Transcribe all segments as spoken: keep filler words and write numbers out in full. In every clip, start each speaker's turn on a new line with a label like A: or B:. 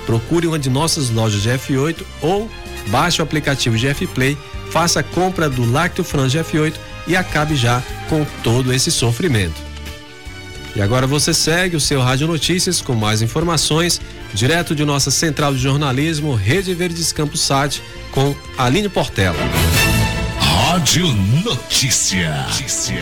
A: Procure uma de nossas lojas G F oito ou baixe o aplicativo G F Play, faça a compra do Lactofran G F oito e acabe já com todo esse sofrimento. E agora você segue o seu Rádio Notícias com mais informações, direto de nossa central de jornalismo, Rede Verdes Campos Sat, com Aline Portela.
B: Rádio Notícia. Notícia.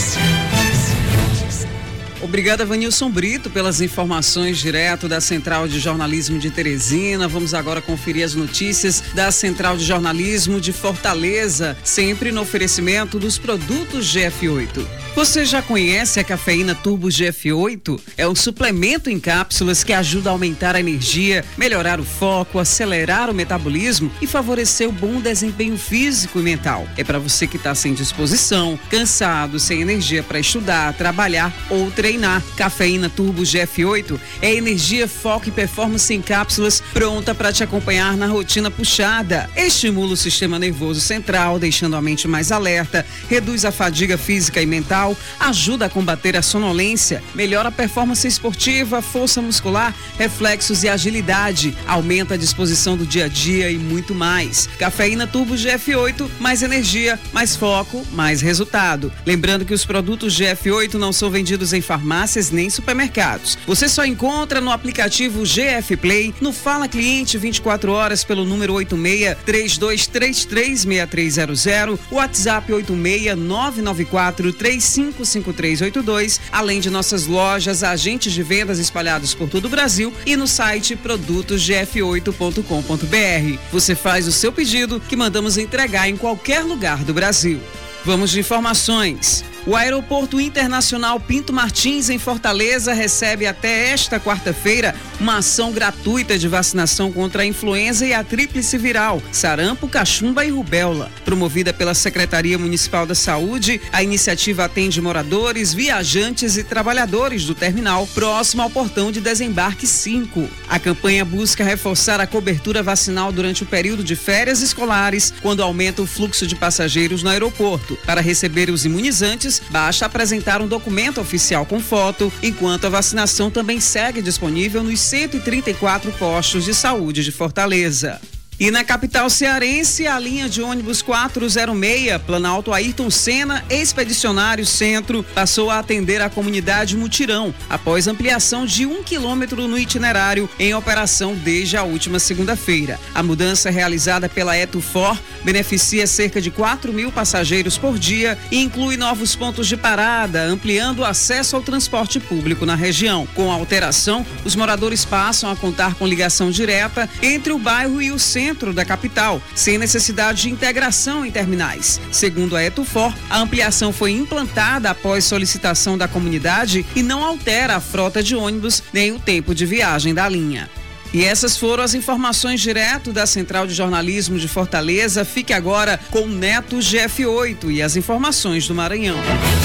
C: Obrigada, Vanilson Brito, pelas informações direto da Central de Jornalismo de Teresina. Vamos agora conferir as notícias da Central de Jornalismo de Fortaleza, sempre no oferecimento dos produtos G F oito. Você já conhece a cafeína Turbo G F oito? É um suplemento em cápsulas que ajuda a aumentar a energia, melhorar o foco, acelerar o metabolismo e favorecer o bom desempenho físico e mental. É para você que está sem disposição, cansado, sem energia para estudar, trabalhar ou treinar. Cafeína Turbo G F oito é energia, foco e performance em cápsulas pronta para te acompanhar na rotina puxada. Estimula o sistema nervoso central, deixando a mente mais alerta, reduz a fadiga física e mental, ajuda a combater a sonolência, melhora a performance esportiva, força muscular, reflexos e agilidade, aumenta a disposição do dia a dia e muito mais. Cafeína Turbo G F oito, mais energia, mais foco, mais resultado. Lembrando que os produtos G F oito não são vendidos em farmácias nem supermercados. Você só encontra no aplicativo G F Play, no Fala Cliente vinte e quatro horas pelo número oito seis, três dois três três, seis três zero zero, WhatsApp oito seis, nove nove quatro, três cinco cinco três oito dois, além de nossas lojas, agentes de vendas espalhados por todo o Brasil e no site produtos g f oito ponto com ponto b r. Você faz o seu pedido que mandamos entregar em qualquer lugar do Brasil. Vamos de informações. O Aeroporto Internacional Pinto Martins, em Fortaleza, recebe até esta quarta-feira uma ação gratuita de vacinação contra a influenza e a tríplice viral, sarampo, cachumba e rubéola. Promovida pela Secretaria Municipal da Saúde, a iniciativa atende moradores, viajantes e trabalhadores do terminal próximo ao portão de desembarque cinco. A campanha busca reforçar a cobertura vacinal durante o período de férias escolares, quando aumenta o fluxo de passageiros no aeroporto. Para receber os imunizantes, basta apresentar um documento oficial com foto, enquanto a vacinação também segue disponível nos cento e trinta e quatro postos de saúde de Fortaleza. E na capital cearense, a linha de ônibus quatrocentos e seis, Planalto Ayrton Senna, Expedicionário Centro, passou a atender a comunidade Mutirão, após ampliação de um quilômetro no itinerário em operação desde a última segunda-feira. A mudança realizada pela Etufor beneficia cerca de quatro mil passageiros por dia e inclui novos pontos de parada, ampliando o acesso ao transporte público na região. Com a alteração, os moradores passam a contar com ligação direta entre o bairro e o centro da capital, sem necessidade de integração em terminais. Segundo a Etufor, a ampliação foi implantada após solicitação da comunidade e não altera a frota de ônibus nem o tempo de viagem da linha. E essas foram as informações direto da Central de Jornalismo de Fortaleza. Fique agora com o Neto G F oito e as informações do Maranhão.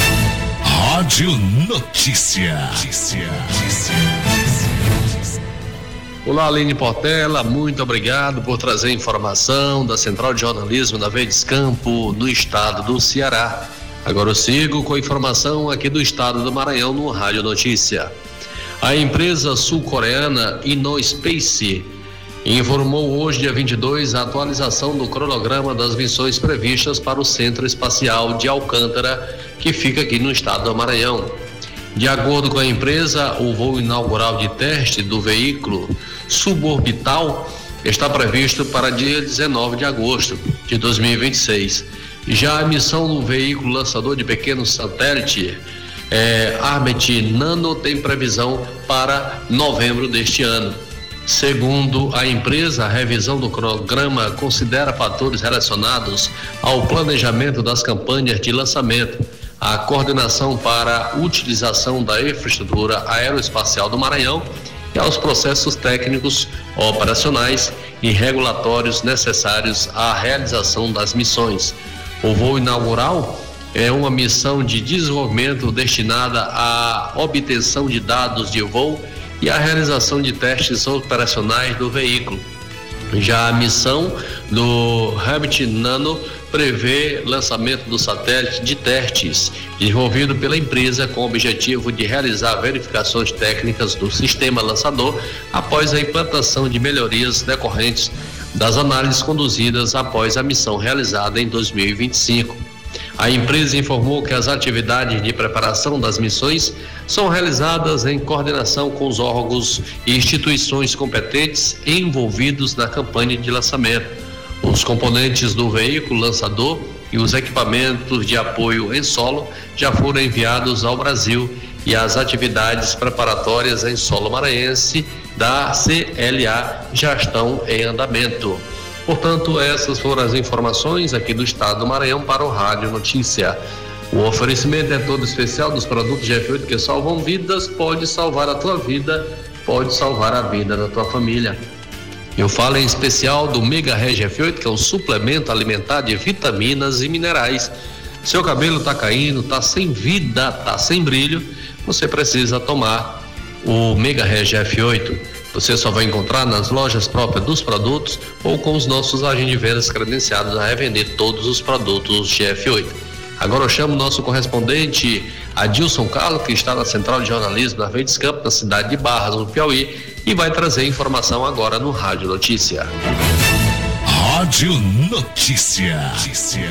B: Rádio Notícia. Notícia. Notícia.
A: Olá, Aline Portela, muito obrigado por trazer informação da Central de Jornalismo da Verdes Campo, no estado do Ceará. Agora eu sigo com a informação aqui do estado do Maranhão no Rádio Notícia. A empresa sul-coreana InnoSpace informou hoje, dia vinte e dois, a atualização do cronograma das missões previstas para o Centro Espacial de Alcântara, que fica aqui no estado do Maranhão. De acordo com a empresa, o voo inaugural de teste do veículo suborbital está previsto para dia dezenove de agosto de dois mil e vinte e seis. Já a missão do veículo lançador de pequeno satélite, é, Armet Nano, tem previsão para novembro deste ano. Segundo a empresa, a revisão do cronograma considera fatores relacionados ao planejamento das campanhas de lançamento, a coordenação para a utilização da infraestrutura aeroespacial do Maranhão e aos processos técnicos, operacionais e regulatórios necessários à realização das missões. O voo inaugural é uma missão de desenvolvimento destinada à obtenção de dados de voo e à realização de testes operacionais do veículo. Já a missão do Rabbit Nano prevê lançamento do satélite de testes, desenvolvido pela empresa com o objetivo de realizar verificações técnicas do sistema lançador após a implantação de melhorias decorrentes das análises conduzidas após a missão realizada em dois mil e vinte e cinco. A empresa informou que as atividades de preparação das missões são realizadas em coordenação com os órgãos e instituições competentes envolvidos na campanha de lançamento. Os componentes do veículo lançador e os equipamentos de apoio em solo já foram enviados ao Brasil e as atividades preparatórias em solo maranhense da C L A já estão em andamento. Portanto, essas foram as informações aqui do estado do Maranhão para o Rádio Notícia. O oferecimento é todo especial dos produtos G F oito que salvam vidas, pode salvar a tua vida, pode salvar a vida da tua família. Eu falo em especial do Mega Reg F oito, que é um suplemento alimentar de vitaminas e minerais. Seu cabelo está caindo, está sem vida, está sem brilho, você precisa tomar o Mega Reg F oito. Você só vai encontrar nas lojas próprias dos produtos ou com os nossos agentes de vendas credenciados a revender todos os produtos G F oito. Agora eu chamo o nosso correspondente Adilson Carlos, que está na Central de Jornalismo da Verdes Campos, na cidade de Barras, no Piauí, e vai trazer informação agora no Rádio Notícia.
B: Rádio Notícia. Notícia.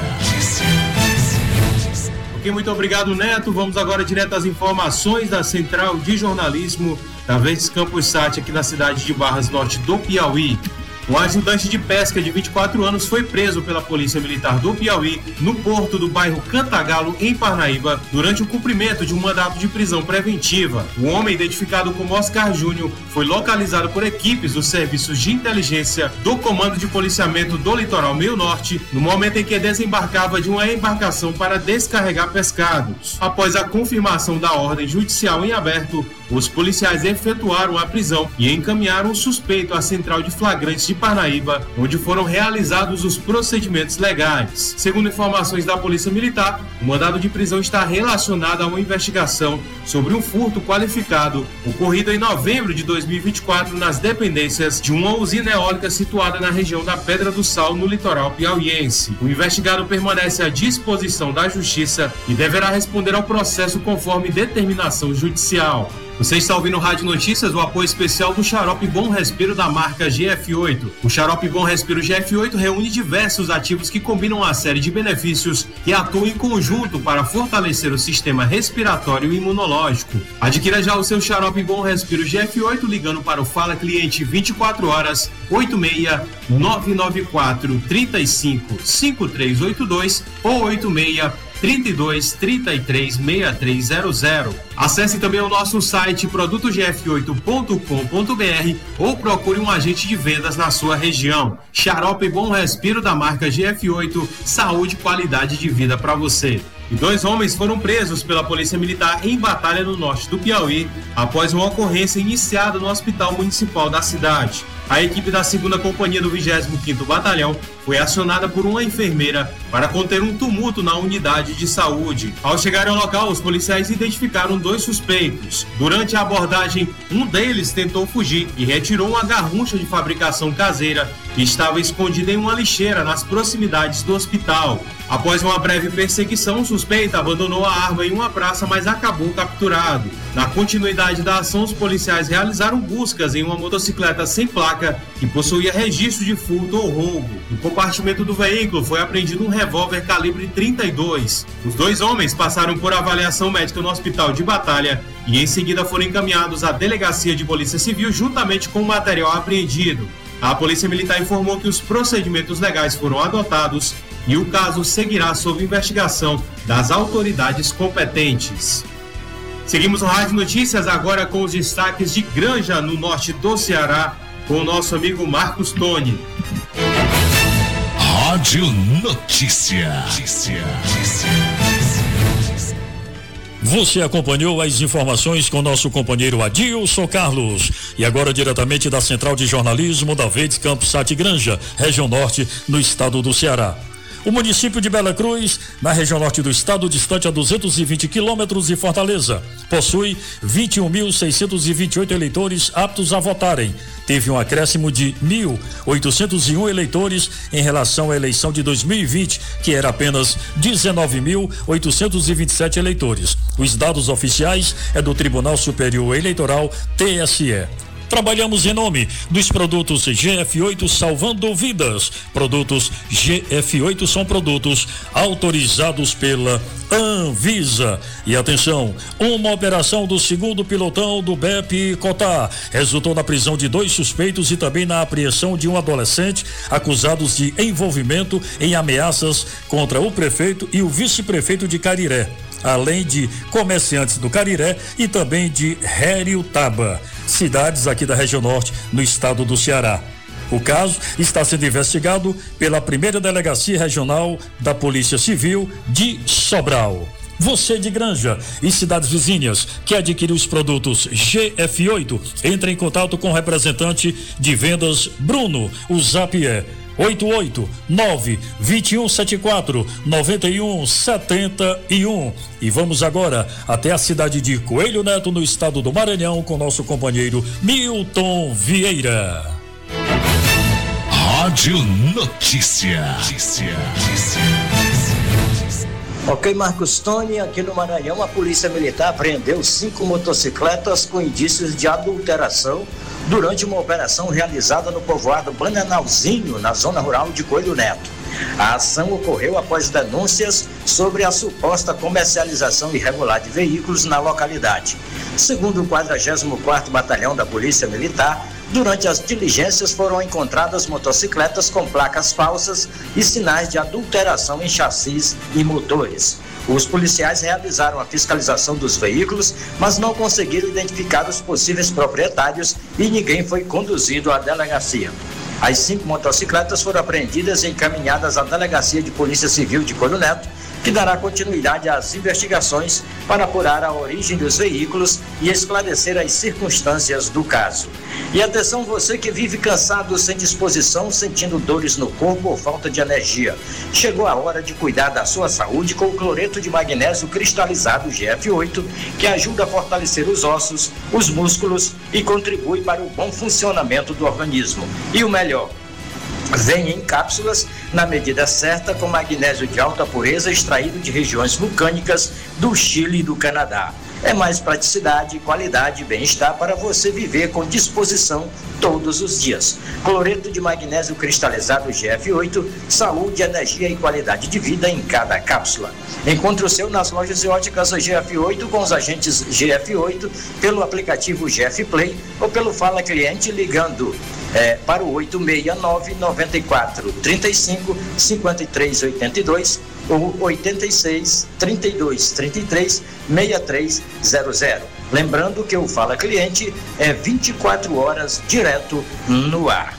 D: Ok, muito obrigado, Neto. Vamos agora direto às informações da Central de Jornalismo da Verdes Campos Sat, aqui na cidade de Barras, norte do Piauí. Um ajudante de pesca de vinte e quatro anos foi preso pela Polícia Militar do Piauí no porto do bairro Cantagalo, em Parnaíba, durante o cumprimento de um mandato de prisão preventiva. O homem, identificado como Oscar Júnior, foi localizado por equipes dos serviços de inteligência do Comando de Policiamento do Litoral Meio Norte no momento em que desembarcava de uma embarcação para descarregar pescados. Após a confirmação da ordem judicial em aberto, os policiais efetuaram a prisão e encaminharam o suspeito à Central de Flagrantes de Parnaíba, onde foram realizados os procedimentos legais. Segundo informações da Polícia Militar, o mandado de prisão está relacionado a uma investigação sobre um furto qualificado ocorrido em novembro de dois mil e vinte e quatro nas dependências de uma usina eólica situada na região da Pedra do Sal, no litoral piauiense. O investigado permanece à disposição da Justiça e deverá responder ao processo conforme determinação judicial. Você está ouvindo o Rádio Notícias, o apoio especial do Xarope Bom Respiro da marca G F oito. O Xarope Bom Respiro G F oito reúne diversos ativos que combinam uma série de benefícios e atuam em conjunto para fortalecer o sistema respiratório e imunológico. Adquira já o seu Xarope Bom Respiro G F oito ligando para o Fala Cliente vinte e quatro horas, oito seis nove nove quatro, três cinco, cinco três oito dois ou oito seis trinta e dois, trinta e três, sessenta e três zero zero. Acesse também o nosso site produto g f oito ponto com ponto b r ou procure um agente de vendas na sua região. Xarope Bom Respiro da marca G F oito, saúde e qualidade de vida para você. E dois homens foram presos pela Polícia Militar em Batalha, no norte do Piauí, após uma ocorrência iniciada no Hospital Municipal da cidade. A equipe da segunda Companhia do vigésimo quinto Batalhão foi acionada por uma enfermeira para conter um tumulto na unidade de saúde. Ao chegar ao local, os policiais identificaram dois suspeitos. Durante a abordagem, um deles tentou fugir e retirou uma garrucha de fabricação caseira que estava escondida em uma lixeira nas proximidades do hospital. Após uma breve perseguição, o suspeito abandonou a arma em uma praça, mas acabou capturado. Na continuidade da ação, os policiais realizaram buscas em uma motocicleta sem placa que possuía registro de furto ou roubo. No compartimento do veículo foi apreendido um revólver calibre trinta e dois. Os dois homens passaram por avaliação médica no hospital de Batalha e em seguida foram encaminhados à Delegacia de Polícia Civil juntamente com o material apreendido. A Polícia Militar informou que os procedimentos legais foram adotados e o caso seguirá sob investigação das autoridades competentes. Seguimos no Rádio Notícias agora com os destaques de Granja, no norte do Ceará, com o nosso amigo Marcos Tony.
B: Rádio Notícia. Notícia.
E: Você acompanhou as informações com nosso companheiro Adilson Carlos. E agora diretamente da Central de Jornalismo da Verdes Campos Sat Granja, região norte, no estado do Ceará. O município de Bela Cruz, na região norte do estado, distante a duzentos e vinte quilômetros de Fortaleza, possui vinte e um mil seiscentos e vinte e oito eleitores aptos a votarem. Teve um acréscimo de mil oitocentos e um eleitores em relação à eleição de dois mil e vinte, que era apenas dezenove mil oitocentos e vinte e sete eleitores. Os dados oficiais é do Tribunal Superior Eleitoral, T S E. Trabalhamos em nome dos produtos G F oito salvando vidas. Produtos G F oito são produtos autorizados pela Anvisa. E atenção, uma operação do segundo pilotão do B E P Cotá resultou na prisão de dois suspeitos e também na apreensão de um adolescente acusados de envolvimento em ameaças contra o prefeito e o vice-prefeito de Cariré, além de comerciantes do Cariré e também de Heriutaba, cidades aqui da região norte, no estado do Ceará. O caso está sendo investigado pela primeira delegacia regional da Polícia Civil de Sobral. Você de Granja e cidades vizinhas que adquiriu os produtos G F oito, entre em contato com o representante de vendas Bruno. O zap é oito oito nove, dois um sete quatro, nove um sete um. E vamos agora até a cidade de Coelho Neto, no estado do Maranhão, com nosso companheiro Milton Vieira.
B: Rádio Notícia. Notícia.
F: Ok, Marcos Tony, aqui no Maranhão, a Polícia Militar apreendeu cinco motocicletas com indícios de adulteração durante uma operação realizada no povoado Bananalzinho, na zona rural de Coelho Neto. A ação ocorreu após denúncias sobre a suposta comercialização irregular de veículos na localidade. Segundo o quadragésimo quarto Batalhão da Polícia Militar, durante as diligências foram encontradas motocicletas com placas falsas e sinais de adulteração em chassis e motores. Os policiais realizaram a fiscalização dos veículos, mas não conseguiram identificar os possíveis proprietários e ninguém foi conduzido à delegacia. As cinco motocicletas foram apreendidas e encaminhadas à Delegacia de Polícia Civil de Coelho Neto, que dará continuidade às investigações para apurar a origem dos veículos e esclarecer as circunstâncias do caso. E atenção, você que vive cansado, sem disposição, sentindo dores no corpo ou falta de energia. Chegou a hora de cuidar da sua saúde com o cloreto de magnésio cristalizado G F oito, que ajuda a fortalecer os ossos, os músculos e contribui para o bom funcionamento do organismo. E o melhor, vem em cápsulas na medida certa, com magnésio de alta pureza extraído de regiões vulcânicas do Chile e do Canadá. É mais praticidade, qualidade e bem-estar para você viver com disposição todos os dias. Cloreto de magnésio cristalizado G F oito, saúde, energia e qualidade de vida em cada cápsula. Encontre o seu nas lojas e óticas G F oito com os agentes G F oito, pelo aplicativo G F Play ou pelo Fala Cliente ligando É, para o oito seis nove, nove quatro, três cinco, cinco três oito dois ou oito seis, trinta e dois, trinta e três, sessenta e três zero zero. Lembrando que o Fala Cliente é vinte e quatro horas direto no ar.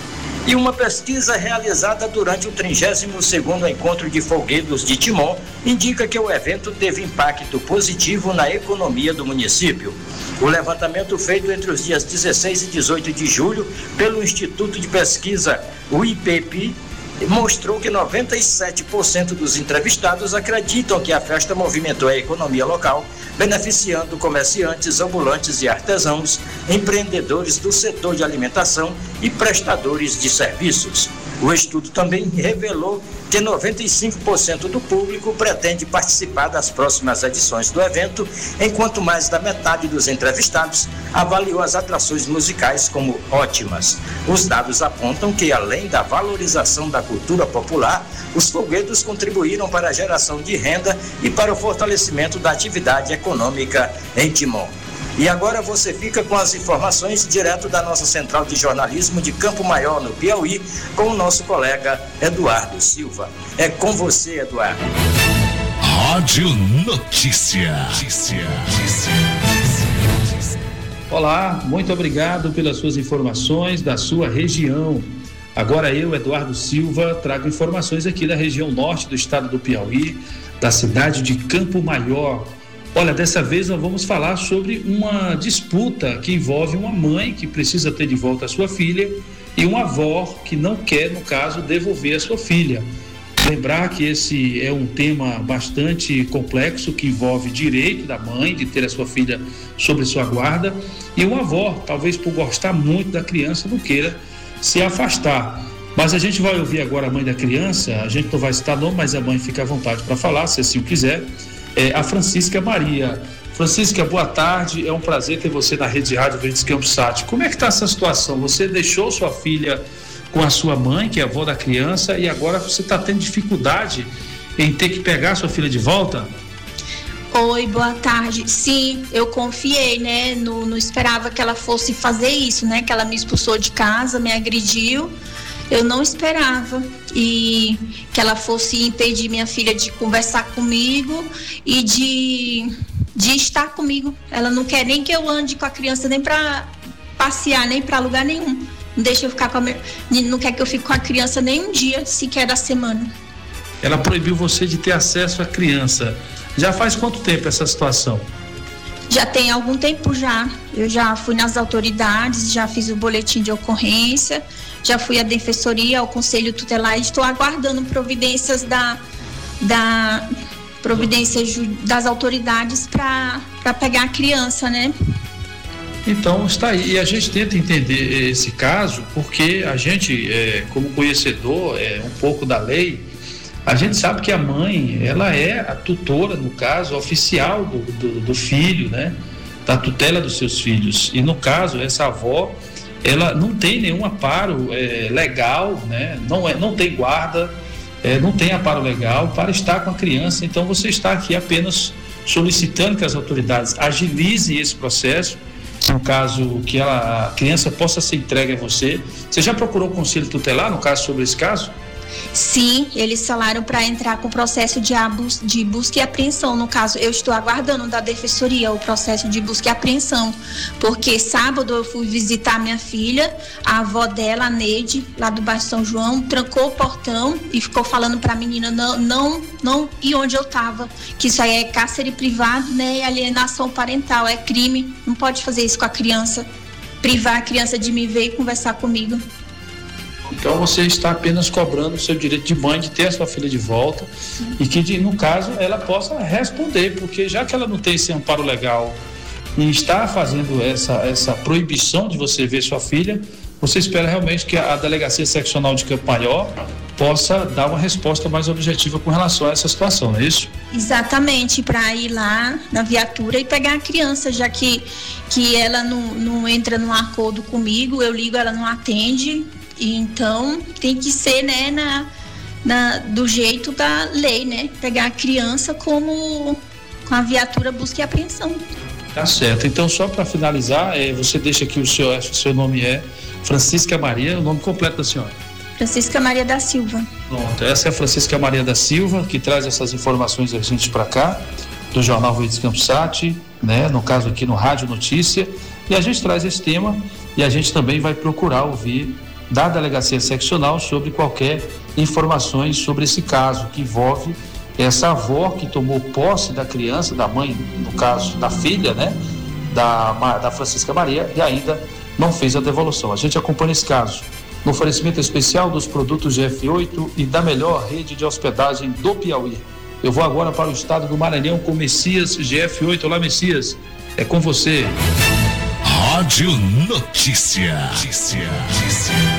F: E uma pesquisa realizada durante o trigésimo segundo Encontro de Folguedos de Timon indica que o evento teve impacto positivo na economia do município. O levantamento feito entre os dias dezesseis e dezoito de julho pelo Instituto de Pesquisa, o I P P, mostrou que noventa e sete por cento dos entrevistados acreditam que a festa movimentou a economia local, beneficiando comerciantes, ambulantes e artesãos, empreendedores do setor de alimentação e prestadores de serviços. O estudo também revelou que noventa e cinco por cento do público pretende participar das próximas edições do evento, enquanto mais da metade dos entrevistados avaliou as atrações musicais como ótimas. Os dados apontam que, além da valorização da cultura popular, os folguedos contribuíram para a geração de renda e para o fortalecimento da atividade econômica em Timon. E agora você fica com as informações direto da nossa central de jornalismo de Campo Maior, no Piauí, com o nosso colega Eduardo Silva. É com você, Eduardo.
B: Rádio Notícia. Notícia.
G: Olá, muito obrigado pelas suas informações da sua região. Agora eu, Eduardo Silva, trago informações aqui da região norte do estado do Piauí, da cidade de Campo Maior. Olha, dessa vez nós vamos falar sobre uma disputa que envolve uma mãe que precisa ter de volta a sua filha e uma avó que não quer, no caso, devolver a sua filha. Lembrar que esse é um tema bastante complexo que envolve direito da mãe de ter a sua filha sob sua guarda, e uma avó, talvez por gostar muito da criança, não queira se afastar. Mas a gente vai ouvir agora a mãe da criança, a gente não vai citar nome, mas a mãe fica à vontade para falar, se assim o quiser, é a Francisca Maria. Francisca, boa tarde, é um prazer ter você na Rede Rádio Verdes Campos Sat. Como é que está essa situação? Você deixou sua filha com a sua mãe, que é a avó da criança, e agora você está tendo dificuldade em ter que pegar sua filha de volta?
H: Oi, boa tarde. Sim, eu confiei, né? Não, não esperava que ela fosse fazer isso, né? Que ela me expulsou de casa, me agrediu. Eu não esperava e que ela fosse impedir minha filha de conversar comigo e de, de estar comigo. Ela não quer nem que eu ande com a criança nem para passear, nem para lugar nenhum. Não deixa eu ficar com a minha, não quer que eu fique com a criança nem um dia sequer da semana.
G: Ela proibiu você de ter acesso à criança. Já faz quanto tempo essa situação?
H: Já tem algum tempo já. Eu já fui nas autoridades, já fiz o boletim de ocorrência, já fui à defensoria, ao conselho tutelar e estou aguardando providências da, da providências das autoridades para para pegar a criança, né?
G: Então está aí, e a gente tenta entender esse caso porque a gente, é, como conhecedor é, um pouco da lei, a gente sabe que a mãe, ela é a tutora, no caso, oficial do, do, do filho, né? Da tutela dos seus filhos. E no caso, essa avó, ela não tem nenhum amparo é, legal, né? Não, é, não tem guarda, é, não tem amparo legal para estar com a criança. Então você está aqui apenas solicitando que as autoridades agilizem esse processo, no caso que ela, a criança possa ser entregue a você. Você já procurou o conselho tutelar, no caso, sobre esse caso?
H: Sim, eles falaram para entrar com o processo de, abus, de busca e apreensão. No caso, eu estou aguardando da defensoria o processo de busca e apreensão, porque sábado eu fui visitar minha filha, a avó dela, a Neide, lá do bairro São João, trancou o portão e ficou falando para a menina não, não, não ir onde eu estava, que isso aí é cárcere privado, né, e alienação parental, é crime, não pode fazer isso com a criança, privar a criança de me ver e conversar comigo.
G: Então você está apenas cobrando o seu direito de mãe de ter a sua filha de volta. Sim. E que, de, no caso, ela possa responder, porque já que ela não tem esse amparo legal e está fazendo essa, essa proibição de você ver sua filha, você espera realmente que a, a Delegacia Seccional de Campo Maior possa dar uma resposta mais objetiva com relação a essa situação, não é isso?
H: Exatamente, para ir lá na viatura e pegar a criança, já que, que ela não, não entra num acordo comigo, eu ligo, ela não atende. Então tem que ser, né, na, na, do jeito da lei, né? Pegar a criança como com a viatura busca e apreensão.
G: Tá certo. Então, só para finalizar, é, você deixa aqui o seu, seu nome é Francisca Maria, o nome completo da senhora?
H: Francisca Maria da Silva.
G: Pronto, essa é a Francisca Maria da Silva, que traz essas informações a gente para cá, do Jornal Verdes Campos Sat, né? No caso aqui no Rádio Notícia, e a gente traz esse tema e a gente também vai procurar ouvir da Delegacia Seccional sobre qualquer informações sobre esse caso que envolve essa avó que tomou posse da criança, da mãe, no caso da filha, né, da, da Francisca Maria, e ainda não fez a devolução. A gente acompanha esse caso no oferecimento especial dos produtos G F oito e da melhor rede de hospedagem do Piauí. Eu vou agora para o estado do Maranhão com Messias G F oito. Olá, Messias, é com você.
B: Rádio Notícia. Notícia. Notícia.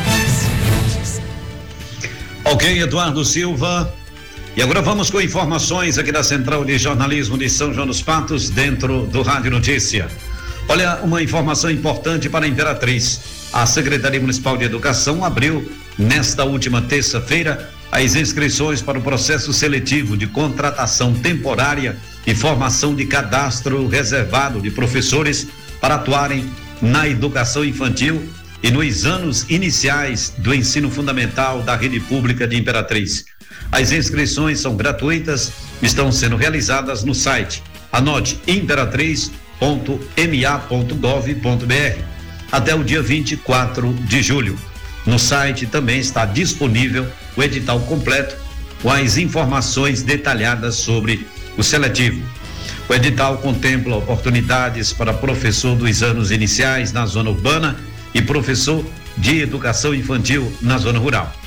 I: Ok, Eduardo Silva. E agora vamos com informações aqui da Central de Jornalismo de São João dos Patos, dentro do Rádio Notícia. Olha, uma informação importante para a Imperatriz. A Secretaria Municipal de Educação abriu, nesta última terça-feira, as inscrições para o processo seletivo de contratação temporária e formação de cadastro reservado de professores para atuarem na educação infantil e nos anos iniciais do ensino fundamental da rede pública de Imperatriz. As inscrições são gratuitas, estão sendo realizadas no site. Anote imperatriz ponto m a ponto gov ponto b r até o dia vinte e quatro de julho. No site também está disponível o edital completo com as informações detalhadas sobre o seletivo. O edital contempla oportunidades para professor dos anos iniciais na zona urbana e professor de educação infantil na zona rural.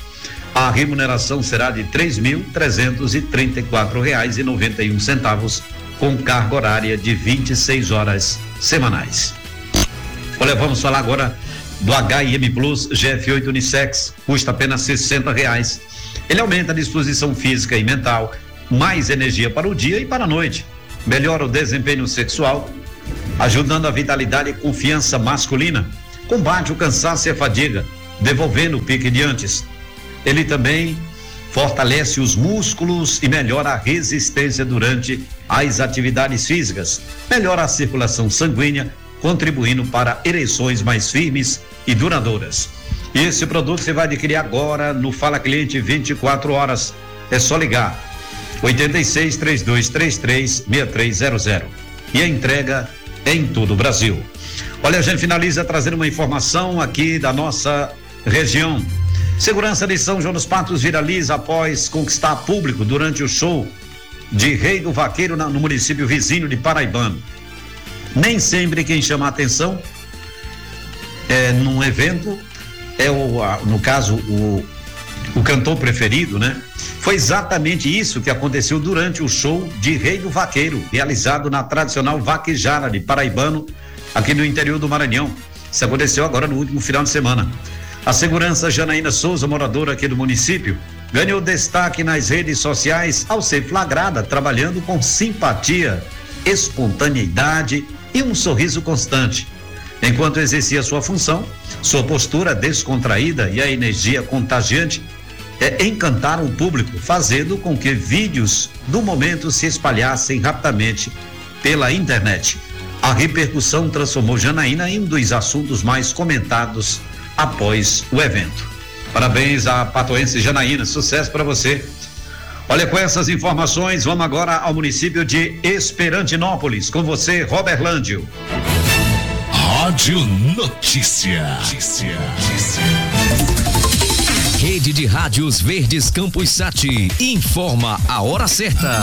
I: A remuneração será de três mil trezentos e trinta e quatro reais e noventa e um centavos, com carga horária de vinte e seis horas semanais. Olha, vamos falar agora do H I M Plus G F oito Unissex, custa apenas sessenta reais. Ele aumenta a disposição física e mental, mais energia para o dia e para a noite, melhora o desempenho sexual, ajudando a vitalidade e confiança masculina, combate o cansaço e a fadiga, devolvendo o pique de antes. Ele também fortalece os músculos e melhora a resistência durante as atividades físicas, melhora a circulação sanguínea, contribuindo para ereções mais firmes e duradouras. E esse produto você vai adquirir agora no Fala Cliente vinte e quatro horas. É só ligar oitenta e seis, trinta e dois, trinta e três, sessenta e três zero zero. E a entrega é em todo o Brasil. Olha, a gente finaliza trazendo uma informação aqui da nossa região. Segurança de São João dos Patos viraliza após conquistar público durante o show de Rei do Vaqueiro na, no município vizinho de Paraibano. Nem sempre quem chama a atenção é, num evento é o, a, no caso o, o cantor preferido, né? Foi exatamente isso que aconteceu durante o show de Rei do Vaqueiro, realizado na tradicional Vaquejara de Paraibano, aqui no interior do Maranhão. Isso aconteceu agora no último final de semana. A segurança Janaína Souza, moradora aqui do município, ganhou destaque nas redes sociais ao ser flagrada trabalhando com simpatia, espontaneidade e um sorriso constante. Enquanto exercia sua função, sua postura descontraída e a energia contagiante é, encantaram o público, fazendo com que vídeos do momento se espalhassem rapidamente pela internet. A repercussão transformou Janaína em um dos assuntos mais comentados após o evento. Parabéns à patoense Janaína, sucesso para você. Olha, com essas informações, vamos agora ao município de Esperantinópolis. Com você, Robert Lândio.
B: Rádio Notícia. Notícia. Notícia.
J: Rede de Rádios Verdes Campos Sat informa a hora certa.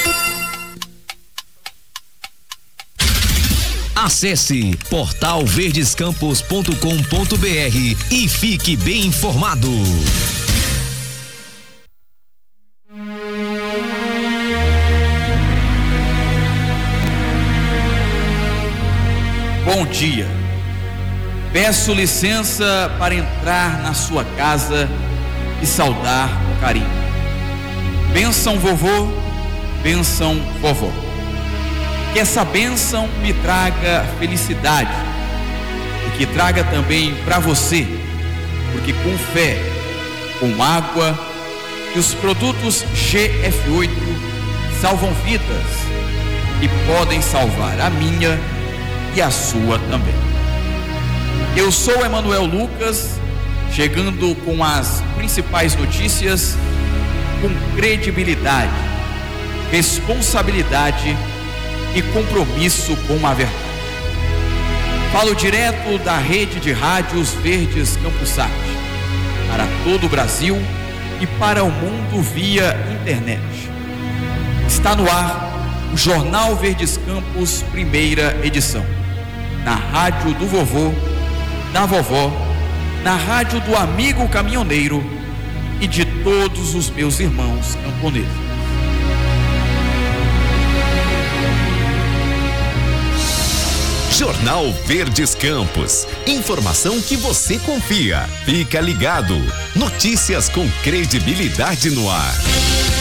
J: Acesse portal verdescampos ponto com ponto br e fique bem informado.
K: Bom dia. Peço licença para entrar na sua casa e saudar com carinho. Bênção vovô, bênção vovó. Que essa bênção me traga felicidade e que traga também para você, porque com fé, com água e os produtos G F oito salvam vidas e podem salvar a minha e a sua também. Eu sou Emanuel Lucas, chegando com as principais notícias com credibilidade, responsabilidade e compromisso com a verdade. Falo direto da rede de rádios Verdes Campos Sat, para todo o Brasil e para o mundo via internet. Está no ar o Jornal Verdes Campos, primeira edição, na rádio do vovô, da vovó, na rádio do amigo caminhoneiro e de todos os meus irmãos camponeses.
J: Jornal Verdes Campos. Informação que você confia. Fica ligado. Notícias com credibilidade no ar.